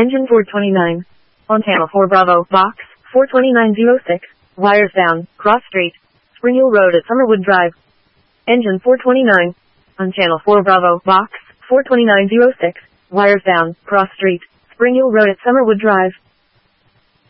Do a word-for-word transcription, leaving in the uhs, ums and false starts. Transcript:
Engine four twenty-nine. On channel four Bravo, box, four twenty-nine oh six, wires down, cross street, Spring Hill Road at Summerwood Drive. Engine four twenty-nine. On channel four Bravo, box, four twenty-nine oh six, wires down, cross street, Spring Hill Road at Summerwood Drive.